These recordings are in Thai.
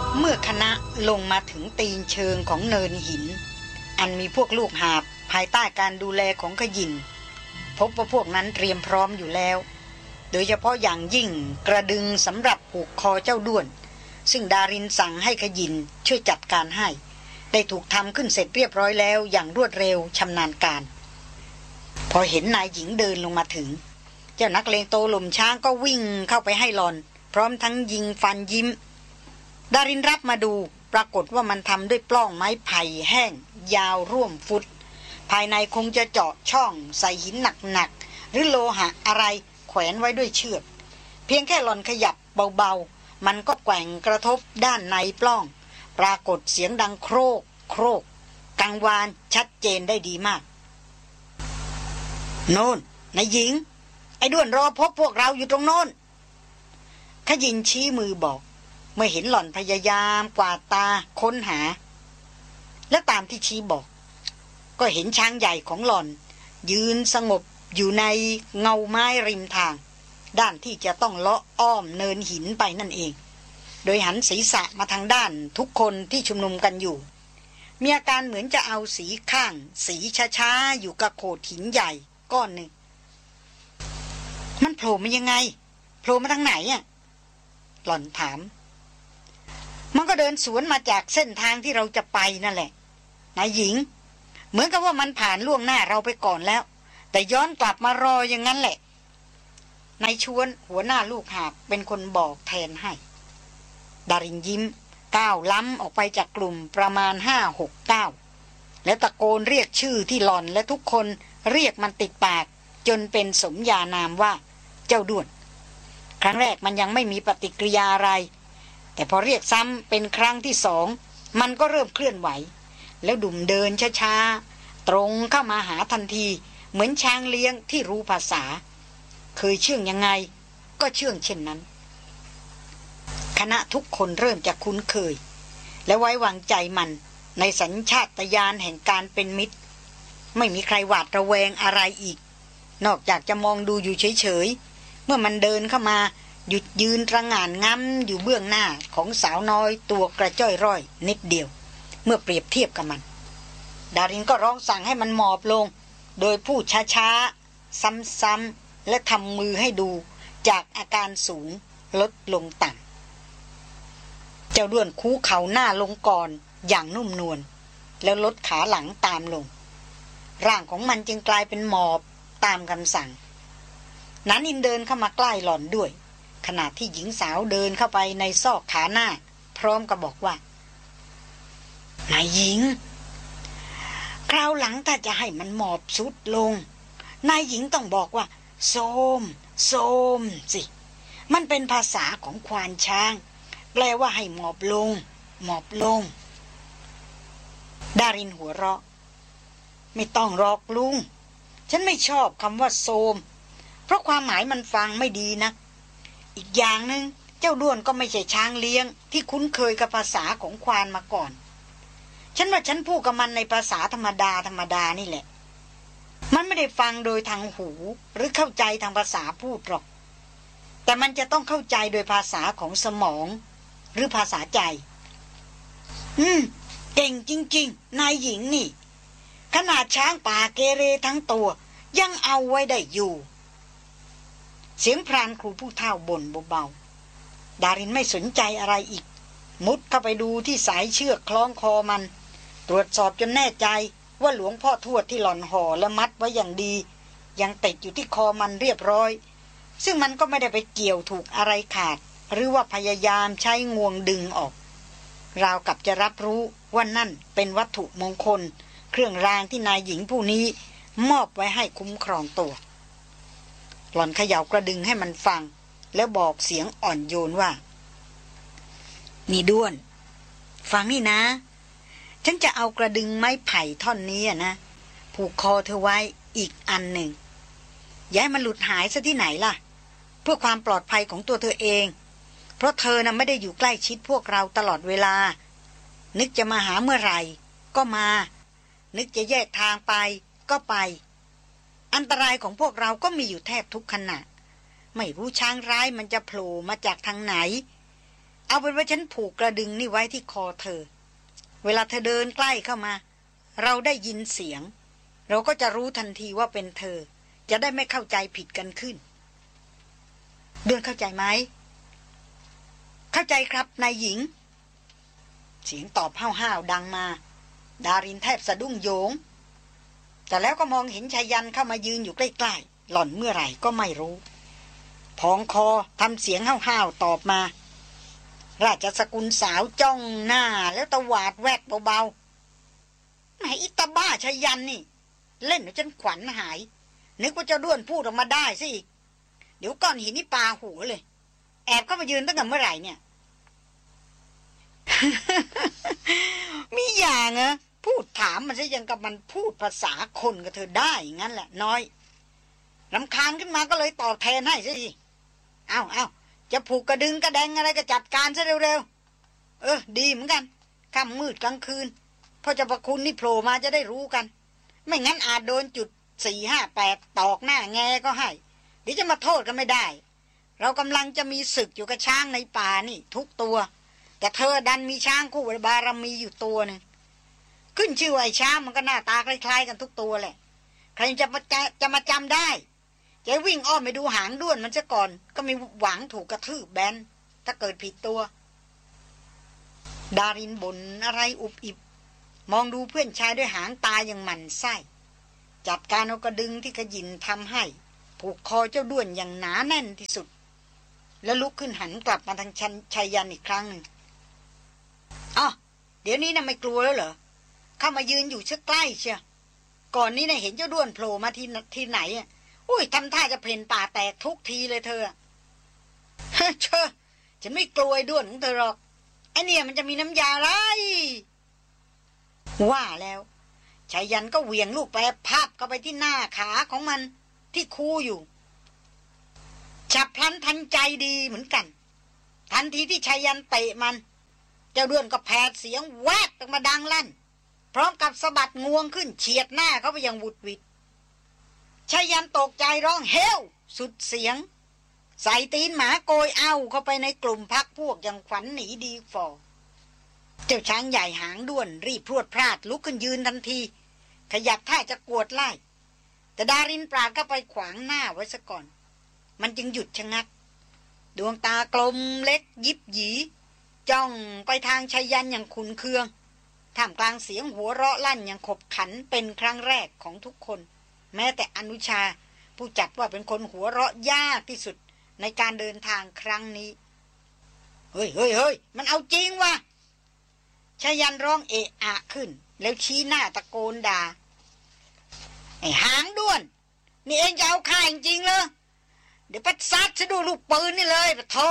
เมื่อคณะลงมาถึงตีนเชิงของเนินหินอันมีพวกลูกหาบภายใต้การดูแลของขยินพบว่าพวกนั้นเตรียมพร้อมอยู่แล้วโดยเฉพาะอย่างยิ่งกระดึงสำหรับผูกคอเจ้าด้วนซึ่งดารินสั่งให้ขยินช่วยจัดการให้ได้ถูกทำขึ้นเสร็จเรียบร้อยแล้วอย่างรวดเร็วชำนาญการพอเห็นนายหญิงเดินลงมาถึงเจ้านักเลงโตหล่มช้างก็วิ่งเข้าไปให้หลอนพร้อมทั้งยิงฟันยิ้มดารินรับมาดูปรากฏว่ามันทำด้วยปล้องไม้ไผ่แห้งยาวร่วมฟุตภายในคงจะเจาะช่องใส่หินหนักๆหรือโลหะอะไรแขวนไว้ด้วยเชือกเพียงแค่หลอนขยับเบาๆมันก็แกว่งกระทบด้านในปล้องปรากฏเสียงดังโครกโครกกังวานชัดเจนได้ดีมากโน่นนายหญิงไอ้ด้วนรอพบพวกเราอยู่ตรงโน้นขยินชี้มือบอกเมื่อเห็นหล่อนพยายามกวาดตาค้นหาและตามที่ชี้บอกก็เห็นช้างใหญ่ของหล่อนยืนสงบอยู่ในเงาไม้ริมทางด้านที่จะต้องเลาะอ้อมเนินหินไปนั่นเองโดยหันศีรษะมาทางด้านทุกคนที่ชุมนุมกันอยู่มีอาการเหมือนจะเอาสีข้างสีช้าๆอยู่กับโขดหินใหญ่ก้อนหนึ่งมันโผล่มายังไงโผล่มาทางไหนอ่ะหล่อนถามมันก็เดินสวนมาจากเส้นทางที่เราจะไปนั่นแหละนายหญิงเหมือนกับว่ามันผ่านล่วงหน้าเราไปก่อนแล้วแต่ย้อนกลับมารออย่างนั้นแหละนายชวนหัวหน้าลูกหาบเป็นคนบอกแทนให้ดารินยิ้มก้าวล้ำออกไปจากกลุ่มประมาณ5-6 ก้าวแล้วตะโกนเรียกชื่อที่หล่อนและทุกคนเรียกมันติดปากจนเป็นสมญานามว่าเจ้าด้วนครั้งแรกมันยังไม่มีปฏิกิริยาอะไรแต่พอเรียกซ้ำเป็นครั้งที่2มันก็เริ่มเคลื่อนไหวแล้วดุ่มเดินช้าๆตรงเข้ามาหาทันทีเหมือนช้างเลี้ยงที่รู้ภาษาเคยเชื่องยังไงก็เชื่องเช่นนั้นคณะทุกคนเริ่มจะคุ้นเคยและไว้วางใจมันในสัญชาตญาณแห่งการเป็นมิตรไม่มีใครหวาดระแวงอะไรอีกนอกจากจะมองดูอยู่เฉยๆเมื่อมันเดินเข้ามาหยุดยืนระหง่านง้ำอยู่เบื้องหน้าของสาวน้อยตัวกระจ้อยร่อยนิดเดียวเมื่อเปรียบเทียบกับมันดารินก็ร้องสั่งให้มันหมอบลงโดยพูดช้าๆซ้ำๆและทำมือให้ดูจากอาการสูงลดลงต่ำเจ้าด้วนคูเข่าหน้าลงก่อนอย่างนุ่มนวลแล้วลดขาหลังตามลงร่างของมันจึงกลายเป็นหมอบตามคำสั่งนันอินเดินเข้ามาใกล้หล่อนด้วยขณะที่หญิงสาวเดินเข้าไปในซอกขาหน้าพร้อมกับบอกว่านายหญิงคราวหลังถ้าจะให้มันหมอบสุดลงนายหญิงต้องบอกว่าโสมโสมสิมันเป็นภาษาของควานช้างแปลว่าให้หมอบลงหมอบลงดารินหัวเราะไม่ต้องหรอกลุงฉันไม่ชอบคำว่าโสมเพราะความหมายมันฟังไม่ดีนะอีกอย่างหนึ่งเจ้าด้วนก็ไม่ใช่ช้างเลี้ยงที่คุ้นเคยกับภาษาของควานมาก่อนฉันว่าฉันพูดกับมันในภาษาธรรมดานี่แหละมันไม่ได้ฟังโดยทางหูหรือเข้าใจทางภาษาพูดหรอกแต่มันจะต้องเข้าใจโดยภาษาของสมองหรือภาษาใจเก่งจริงๆนายหญิงนี่ขนาดช้างป่าเกเรทั้งตัวยังเอาไว้ได้อยู่เสียงพรานครูผู้เฒ่าบ่นเบาๆดารินไม่สนใจอะไรอีกมุดเข้าไปดูที่สายเชือกคล้องคอมันตรวจสอบจนแน่ใจว่าหลวงพ่อทวดที่หล่อนห่อและมัดไว้อย่างดียังติดอยู่ที่คอมันเรียบร้อยซึ่งมันก็ไม่ได้ไปเกี่ยวถูกอะไรขาดหรือว่าพยายามใช้งวงดึงออกราวกับจะรับรู้ว่านั่นเป็นวัตถุมงคลเครื่องรางที่นายหญิงผู้นี้มอบไว้ให้คุ้มครองตัวหล่อนเขย่ากระดึงให้มันฟังแล้วบอกเสียงอ่อนโยนว่านี่ด้วนฟังนี่นะฉันจะเอากระดึงไม้ไผ่ท่อนนี้นะผูกคอเธอไว้อีกอันหนึ่งอย่าให้มันหลุดหายซะที่ไหนล่ะเพื่อความปลอดภัยของตัวเธอเองเพราะเธอน่ะไม่ได้อยู่ใกล้ชิดพวกเราตลอดเวลานึกจะมาหาเมื่อไหร่ก็มานึกจะแยกทางไปก็ไปอันตรายของพวกเราก็มีอยู่แทบทุกขณะไม่รู้ช้างร้ายมันจะโผล่มาจากทางไหนเอาเป็นว่าฉันผูกกระดึงนี่ไว้ที่คอเธอเวลาเธอเดินใกล้เข้ามาเราได้ยินเสียงเราก็จะรู้ทันทีว่าเป็นเธอจะได้ไม่เข้าใจผิดกันขึ้นเดือนเข้าใจไหมเข้าใจครับนายหญิงเสียงตอบห้าวๆดังมาดารินแทบสะดุ้งโยงแต่แล้วก็มองเห็นชายันเข้ามายืนอยู่ใกล้ๆหล่อนเมื่อไหร่ก็ไม่รู้พองคอทำเสียงห้าวๆตอบมาราชสกุลสาวจ้องหน้าแล้วตวาดแวดเบาๆไหนอิตาบ้าชายันนี่เล่นจนขวัญหายนึกว่าจะด้วนพูดออกมาได้ซะอีกเดี๋ยวก้อนหินนี่ปาหัวเลยแอบเข้ามายืนตั้งแต่เมื่อไหร่เนี่ย มีอย่างเหรอพูดถามมันซะยังกับมันพูดภาษาคนกับเธอได้งั้นแหละน้อยรำคาญขึ้นมาก็เลยตอบแทนให้ซะสิเอาจะผูกกระดึงกระแดงอะไรก็จัดการซะเร็วๆดีเหมือนกันค่ำมืดกลางคืนพอเจ้าพระคุณนี่โผล่มาจะได้รู้กันไม่งั้นอาจโดนจุด458ตอกหน้าแงก็ให้เดี๋ยวจะมาโทษกันไม่ได้เรากำลังจะมีศึกอยู่กับช้างในป่านี่ทุกตัวแต่เธอดันมีช้างคู่บารมีอยู่ตัวนึงขึ้นชื่อไอ้ช้างมันก็หน้าตาคล้ายๆกันทุกตัวแหละใครจะมาจำได้จะวิ่งอ้อมไปดูหางด้วนมันซะก่อนก็มีหวังถูกกระทืบแบนถ้าเกิดผิดตัวดารินบ่นอะไรอุบอิบมองดูเพื่อนชายด้วยหางตาอย่างหมั่นไส้จัดการเอากระดึงที่ขยินทำให้ผูกคอเจ้าด้วนอย่างหนาแน่นที่สุดแล้วลุกขึ้นหันกลับมาทางชายันอีกครั้งหนึ่งเดี๋ยวนี้น่ะไม่กลัวแล้วเหรอเข้ามายืนอยู่เชื่อใกล้เชียวก่อนนี้น่ะเห็นเจ้าด้วนโผล่มาที่ไหนอ่ะอุ้ยทำท่าจะเพลนป่าแตกทุกทีเลยเธอเชอะฉันไม่กลัวด้วนของเธอหรอกไอเนี่ยมันจะมีน้ำยาไรว่าแล้วชายันก็เหวี่ยงลูกแปรภาพเข้าไปที่หน้าขาของมันที่คูอยู่ฉับพลันทันใจดีเหมือนกันทันทีที่ชายันเตะมันเจ้าด้วนก็แผดเสียงแวดออกมาดังลั่นพร้อมกับสะบัดงวงขึ้นเฉียดหน้าเขาไปอย่างวุดวิดชายันตกใจร้องเฮลสุดเสียงใส่ตีนหมาโกยเอาเข้าไปในกลุ่มพักพวกอย่างขวัญหนีดีฟอเจ้าช้างใหญ่หางด้วนรีบพรวดพลาดลุกขึ้นยืนทันทีขยับท่าจะกวดไล่แต่ดารินปราดก็ไปขวางหน้าไว้ซะก่อนมันจึงหยุดชะงักดวงตากลมเล็กยิบหยีจ้องไปทางชายันอย่างขุ่นเคืองท่ามกลางเสียงหัวเราะลั่นอย่างขบขันเป็นครั้งแรกของทุกคนแม้แต่อนุชาผู้จัดว่าเป็นคนหัวเราะยากที่สุดในการเดินทางครั้งนี้เฮ้ยมันเอาจริงวะชายันร้องเอะอะขึ้นแล้วชี้หน้าตะโกนด่าไอ้หางด้วนนี่เองจะเอาข้าจริงๆเหรอเดี๋ยวปัดซัดจะดูลูกปืนนี่เลยปะโธ่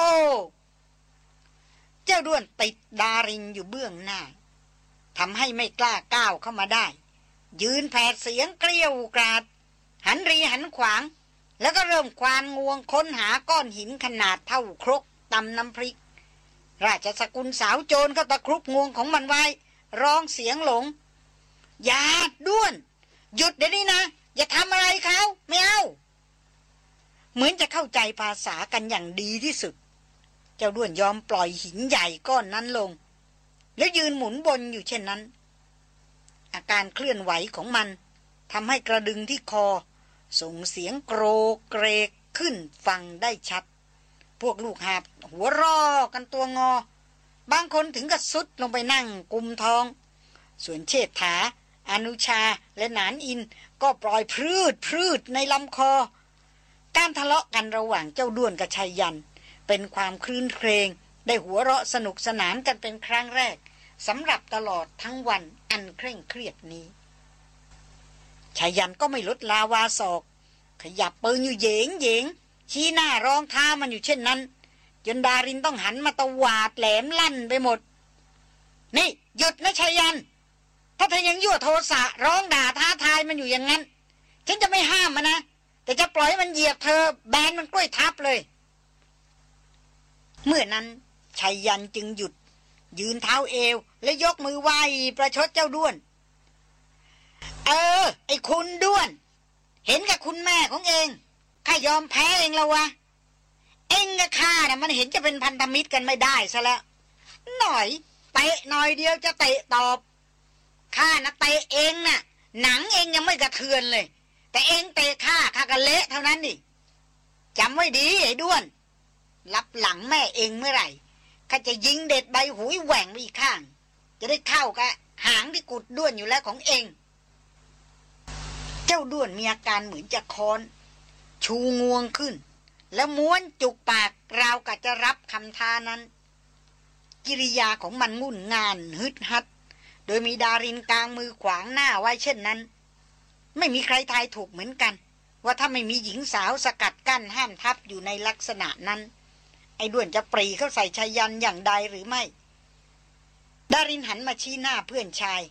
เจ้าด้วนติดดารินอยู่เบื้องหน้าทำให้ไม่กล้าก้าวเข้ามาได้ยืนแผดเสียงเกลี้ยวกราดหันรีหันขวางแล้วก็เริ่มควานงวงค้นหาก้อนหินขนาดเท่าครกตำน้ำพริกราชสกุลสาวโจรก็ตะครุบงวงของมันไว้ร้องเสียงหลงอย่าด้วนหยุดเดี๋ยวนี้นะอย่าทำอะไรเขาไม่เอาเหมือนจะเข้าใจภาษากันอย่างดีที่สุดเจ้าด้วนยอมปล่อยหินใหญ่ก้อนนั้นลงแล้วยืนหมุนบนอยู่เช่นนั้นอาการเคลื่อนไหวของมันทำให้กระดึงที่คอส่งเสียงโกรกเกรกขึ้นฟังได้ชัดพวกลูกหาบหัวรอกันตัวงอบางคนถึงกับซุดลงไปนั่งกุมท้องส่วนเชษฐาอนุชาและหนานอินก็ปล่อยพืดในลำคอการทะเลาะกันระหว่างเจ้าด้วนกับชายยันเป็นความคลื่นเครงได้หัวเราะสนุกสนานกันเป็นครั้งแรกสำหรับตลอดทั้งวันอันเคร่งเครียดนี้ชายันก็ไม่ลดลาวาศอกขยับปืนอยู่เหยงชี้หน้ารองท้ามันอยู่เช่นนั้นจนดารินต้องหันมาตวาดแหลมลั่นไปหมดนี่หยุดนะชายันถ้าเธอยังยั่วโทสะร้องด่าท้าทายมันอยู่อย่างนั้นฉันจะไม่ห้ามมันนะแต่จะปล่อยให้มันเหยียบเธอแบนมันกล้วยทับเลยเมื่อนั้นชายันจึงหยุดยืนเท้าเอวและยกมือไหว้ประชดเจ้าด้วนไอ้คุณด้วนเห็นกับคุณแม่ของเองข้ายอมแพ้เองแล้ววะเองกับข้าน่ะมันเห็นจะเป็นพันธมิตรกันไม่ได้ซะแล้วหน่อยเตะหน่อยเดียวจะเตะตอบข้านะเตะเองน่ะหนังเองยังไม่กระเทือนเลยแต่เองเตะข้าก็เละเท่านั้นนี่จำไว้ดีไอ้ด้วนรับหลังแม่เองเมื่อไหร่ข้าจะยิงเด็ดใบหุยแหว่งไปอีกข้างจะได้เข้ากับหางที่กุดด้วนอยู่แล้วของเองเจ้าด้วนมีอาการเหมือนจะค้อนชูงวงขึ้นแล้วม้วนจุกปากราวกับจะรับคำท้านั้นกิริยาของมันงุ่นง่านฮึดฮัดโดยมีดารินกลางมือขวางหน้าไว้เช่นนั้นไม่มีใครทายถูกเหมือนกันว่าถ้าไม่มีหญิงสาวสกัดกั้นห้ามทับอยู่ในลักษณะนั้นไอ้ด้วนจะปรีเข้าใส่ชายันอย่างใดหรือไม่ดารินหันมาชี้หน้าเพื่อนชาย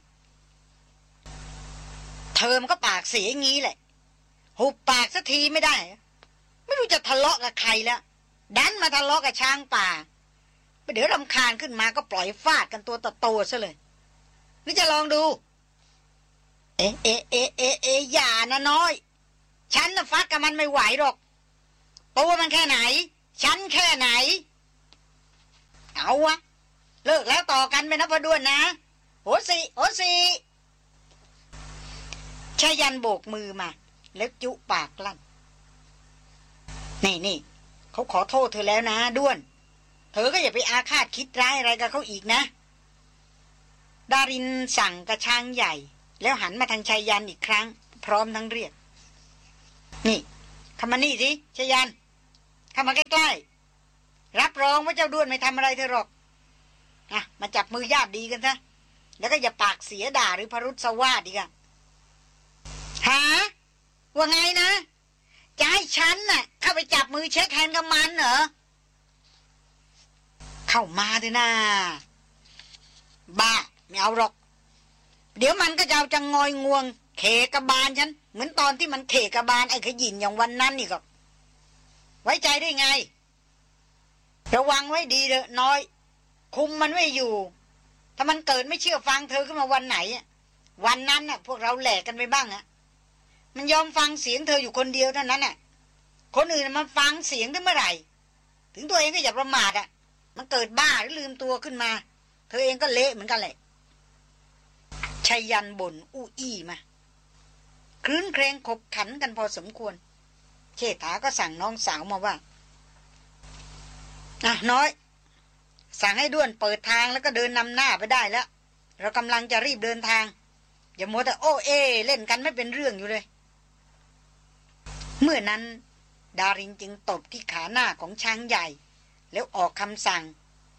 เธอมันก็ปากเสียงี้แหละหุบปากสักทีไม่ได้ไม่รู้จะทะเลาะกับใครแล้วดันมาทะเลาะกับช้างป่าไปเดี๋ยวรำคาญขึ้นมาก็ปล่อยฟาดกันตัวโตๆซะเลยนี่จะลองดูเอะอย่านะน้อยฉันน่ะฟัดกับมันไม่ไหวหรอกตัวมันแค่ไหนฉันแค่ไหนเอาวะเลิกแล้วต่อกันไปนะพอด้วนนะโหสิชายันโบกมือมาแล้วจุปากลั่นนี่เขาขอโทษเธอแล้วนะด้วนเธอก็อย่าไปอาฆาตคิดร้ายอะไรกับเขาอีกนะดารินสั่งกระช่างใหญ่แล้วหันมาทางชายันอีกครั้งพร้อมทั้งเรียกนี่เข้ามานี่สิชายันเข้ามาใกล้ๆรับรองว่าเจ้าด้วนไม่ทำอะไรเธอหรอกนะมาจับมือญาติดีกันซะแล้วก็อย่าปากเสียด่าหรือพรุษวาทอีกอะหาว่าไงนะจะให้ฉันน่ะเข้าไปจับมือเช็คแฮนด์กับมันเหรอเข้ามาเถอะนะบ้าไม่เอาหรอกเดี๋ยวมันก็จะเอาจังงอยงวงเขกบาลฉันเหมือนตอนที่มันเขกบาลไอ้ขยินอย่างวันนั้นนี่ก็ไว้ใจได้ไงระวังไว้ดีเถอะน้อยคุมมันไม่อยู่ถ้ามันเกิดไม่เชื่อฟังเธอขึ้นมาวันไหนวันนั้นน่ะพวกเราแหลกกันไปบ้างอะมันยอมฟังเสียงเธออยู่คนเดียวเท่านั้นน่ะคนอื่นมันฟังเสียงได้เมื่อไหร่ถึงตัวเองก็อย่าประมาทอะมันเกิดบ้าหรือลืมตัวขึ้นมาเธอเองก็เละเหมือนกันแหละชัยยันบ่นอู้อี้มาคลื้นเครงขบขันกันพอสมควรเชษฐาก็สั่งน้องสาวมาว่าน้อยสั่งให้ด้วนเปิดทางแล้วก็เดินนำหน้าไปได้แล้วเรากำลังจะรีบเดินทางอย่ามัวแต่โอ้เล่นกันไม่เป็นเรื่องอยู่เลยเมื่อนั้นดารินจึงตบที่ขาหน้าของช้างใหญ่แล้วออกคำสั่ง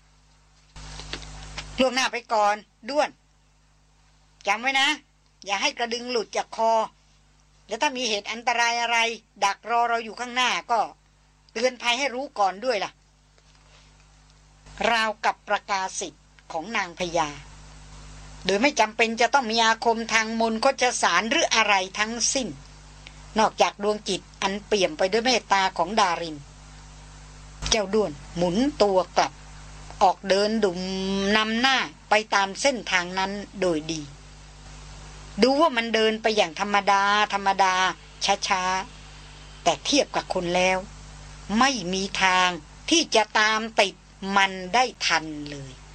ล่วงหน้าไปก่อนด้วนจำไว้นะอย่าให้กระดึงหลุดจากคอแล้วถ้ามีเหตุอันตรายอะไรดักรอเราอยู่ข้างหน้าก็เตือนภัยให้รู้ก่อนด้วยล่ะราวกับประกาศสิทธิ์ของนางพญาโดยไม่จำเป็นจะต้องมีอาคมทางมนต์คชสารหรืออะไรทั้งสิ้นนอกจากดวงจิตอันเปี่ยมไปด้วยเมตตาของดารินเจ้าด้วนหมุนตัวกลับออกเดินดุ่มนำหน้าไปตามเส้นทางนั้นโดยดีดูว่ามันเดินไปอย่างธรรมดาช้าแต่เทียบกับคนแล้วไม่มีทางที่จะตามติดมันได้ทันเลย